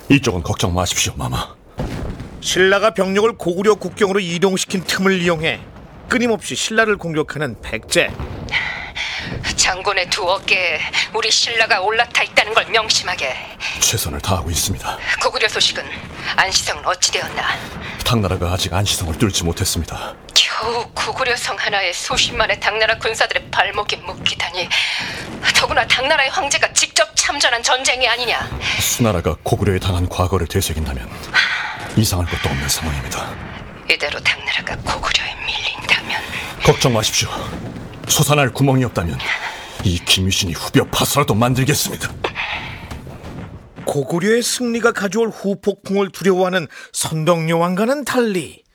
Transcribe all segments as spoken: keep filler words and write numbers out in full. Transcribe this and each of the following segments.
이쪽은 걱정 마십시오, 마마. 신라가 병력을 고구려 국경으로 이동시킨 틈을 이용해 끊임없이 신라를 공격하는 백제. 장군의 두 어깨에 우리 신라가 올라타 있다는 걸 명심하게. 최선을 다하고 있습니다. 고구려 소식은 안시성은 어찌 되었나? 당나라가 아직 안시성을 뚫지 못했습니다. 겨우 고구려 성 하나에 수십만의 당나라 군사들의 발목이 묶이다니. 더구나 당나라의 황제가 직접 참전한 전쟁이 아니냐. 수나라가 고구려에 당한 과거를 되새긴다면 이상할 것도 없는 상황입니다. 이대로 당나라가 고구려에 밀린다면. 걱정 마십시오. 솟아날 구멍이 없다면 이 김유신이 후벼 파서라도 만들겠습니다. 고구려의 승리가 가져올 후폭풍을 두려워하는 선덕여왕과는 달리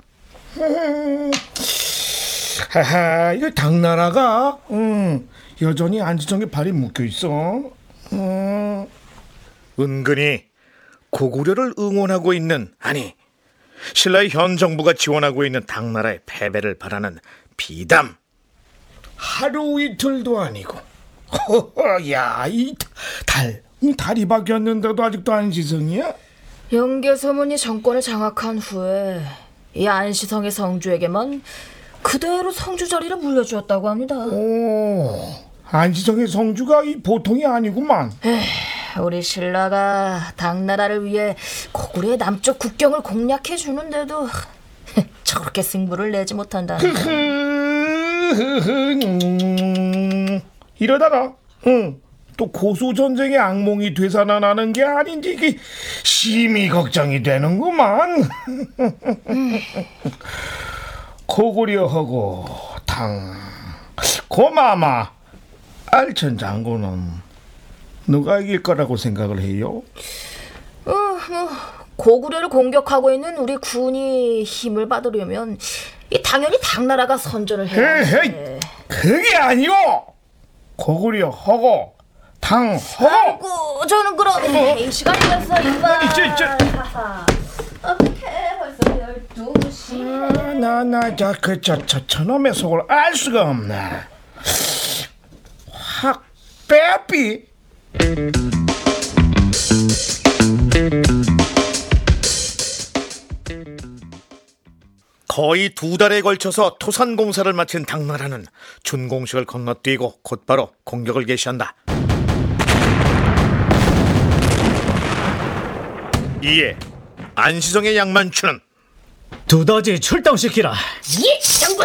하하, 이거 당나라가 음, 여전히 안시성에 발이 묶여있어. 음. 은근히 고구려를 응원하고 있는, 아니 신라의 현 정부가 지원하고 있는 당나라의 패배를 바라는 비담. 하루 이틀도 아니고 야, 이 달, 이 달이 바뀌었는데도 아직도 안시성이야? 영계 소문이 정권을 장악한 후에 이 안시성의 성주에게만 그대로 성주 자리를 물려주었다고 합니다. 오, 안시성의 성주가 이 보통이 아니구만. 에이, 우리 신라가 당나라를 위해 고구려의 남쪽 국경을 공략해 주는데도 저렇게 승부를 내지 못한다니까. 이러다가 응, 또 고소전쟁의 악몽이 되살아나는 게 아닌지 이게 심히 걱정이 되는구만. 고구려하고 당 고마마 알천 장군은 누가 이길 거라고 생각을 해요? 어, 뭐 고구려를 공격하고 있는 우리 군이 힘을 받으려면 이 당연히 당나라가 선전을 해야 해. 그게 아니오. 고구려하고 당하고. 아이고, 저는 그럼 이 시간이 됐어 이봐. 이제 이제. 어떻게 벌써 열두 시. 아, 나나 그 저 저 저놈의 속을 알 수가 없네. 확 빼삐. 거의 두 달에 걸쳐서 토산 공사를 마친 당나라는 준공식을 건너뛰고 곧바로 공격을 개시한다. 이에 안시성의 양만추는 두더지 출동시키라. 예, 장군.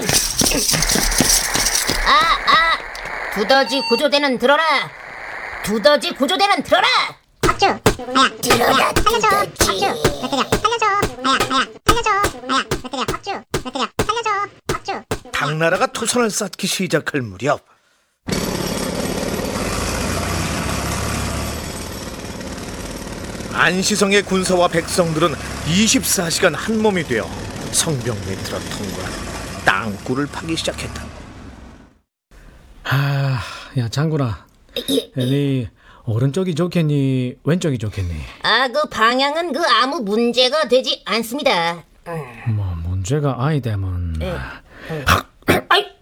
아, 아, 두더지 구조대는 들어라. 두더지 구조대는 들어라. 박주, 아야, 들어라. 살려줘, 박주, 왜 때려? 살려줘, 아야, 아야, 살려줘, 아야, 왜 때려? 박주, 왜 때려? 살려줘, 박주. 당나라가 토산을 쌓기 시작할 무렵 안시성의 군사와 백성들은 이십사 시간 한 몸이 되어 성벽 밑으로 통과하는 땅굴을 파기 시작했다. 아, 야 장군아, 네 오른쪽이 좋겠니 왼쪽이 좋겠니? 아, 그 방향은 그 아무 문제가 되지 않습니다. 뭐 문제가 아니되면 아이,